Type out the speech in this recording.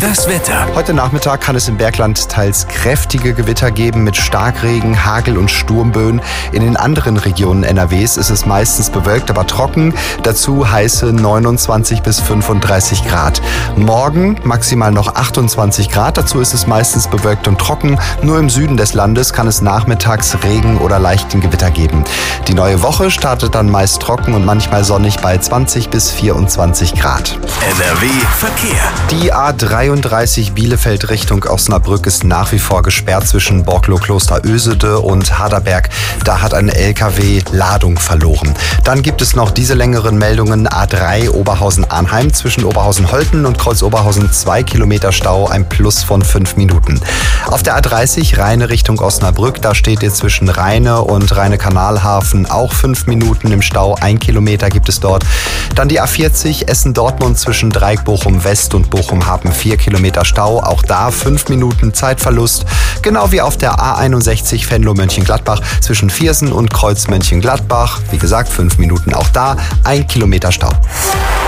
Das Wetter. Heute Nachmittag kann es im Bergland teils kräftige Gewitter geben mit Starkregen, Hagel und Sturmböen. In den anderen Regionen NRWs ist es meistens bewölkt, aber trocken. Dazu heiße 29 bis 35 Grad. Morgen maximal noch 28 Grad. Dazu ist es meistens bewölkt und trocken. Nur im Süden des Landes kann es nachmittags Regen oder leichten Gewitter geben. Die neue Woche startet dann meist trocken und manchmal sonnig bei 20 bis 24 Grad. NRW Verkehr. Die A33 Bielefeld Richtung Osnabrück ist nach wie vor gesperrt zwischen Borklo-Kloster-Ösede und Harderberg. Da hat ein LKW Ladung verloren. Dann gibt es noch diese längeren Meldungen. A3 Oberhausen-Arnheim zwischen Oberhausen-Holten und Kreuz-Oberhausen 2 Kilometer Stau, ein Plus von 5 Minuten. Auf der A30 Rheine Richtung Osnabrück, da steht ihr zwischen Rheine und Rheine-Kanalhafen auch 5 Minuten im Stau. 1 Kilometer gibt es dort. Dann die A40 Essen-Dortmund zwischen Dreieck Bochum-West und Bochum-Hapen 4 Kilometer Stau. Auch da 5 Minuten Zeitverlust. Genau wie auf der A61 Venlo-Mönchengladbach zwischen Viersen und Kreuz Mönchengladbach. Wie gesagt, 5 Minuten auch da. 1 Kilometer Stau.